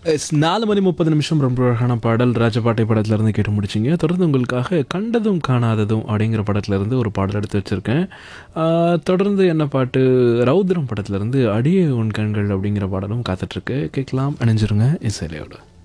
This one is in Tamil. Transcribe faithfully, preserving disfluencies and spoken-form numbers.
எஸ் நாலு மணி முப்பது நிமிஷம் ரொம்ப அழகான பாடல் ராஜபாட்டை படத்துலேருந்து கேட்டு முடிச்சிங்க. தொடர்ந்து உங்களுக்காக கண்டதும் காணாததும் அப்படிங்கிற படத்துலேருந்து ஒரு பாடல் எடுத்து வச்சுருக்கேன். ஆஹ், தொடர்ந்து என்ன பாட்டு, ரௌத்ரம் படத்துலேருந்து அடியே உன் கண்கள் அப்படிங்கிற பாடலும் காத்துட்ருக்கு. கேட்கலாம், அணிஞ்சிருங்க இசையிலையோட.